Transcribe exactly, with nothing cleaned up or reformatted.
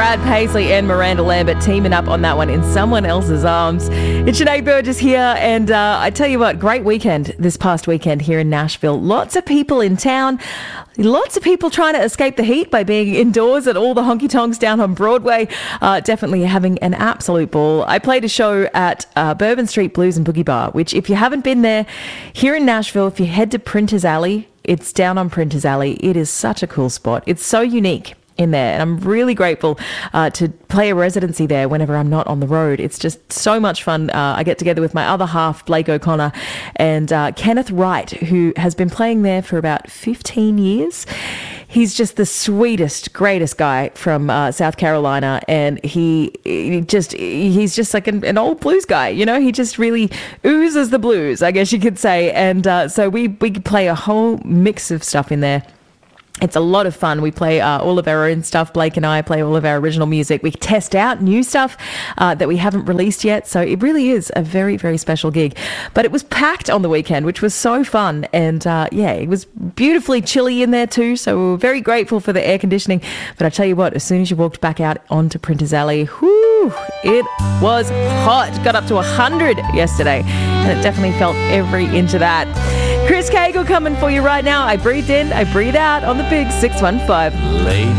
Brad Paisley and Miranda Lambert teaming up on that one, In Someone Else's Arms. It's Sinead Burgess here, and uh, I tell you what, great weekend this past weekend here in Nashville. Lots of people in town. Lots of people trying to escape the heat by being indoors at all the honky-tonks down on Broadway. Uh, definitely having an absolute ball. I played a show at uh, Bourbon Street Blues and Boogie Bar, which if you haven't been there, here in Nashville, if you head to Printers Alley, it's down on Printers Alley. It is such a cool spot. It's so unique in there, and I'm really grateful uh, to play a residency there whenever I'm not on the road. It's just so much fun. Uh, I get together with my other half, Blake O'Connor, and uh, Kenneth Wright, who has been playing there for about fifteen years. He's just the sweetest, greatest guy from uh, South Carolina, and he, he just he's just like an, an old blues guy, you know. He just really oozes the blues, I guess you could say. And uh, so we we play a whole mix of stuff in there. It's a lot of fun. We play uh, all of our own stuff. Blake and I play all of our original music. We test out new stuff uh, that we haven't released yet. So it really is a very, very special gig. But it was packed on the weekend, which was so fun. And uh, yeah, it was beautifully chilly in there too. So we were very grateful for the air conditioning. But I tell you what, as soon as you walked back out onto Printers Alley, whoo, it was hot. Got up to one hundred yesterday. And it definitely felt every inch of that. Chris Cagle coming for you right now. I breathed in, I breathe out on the big six one five. Late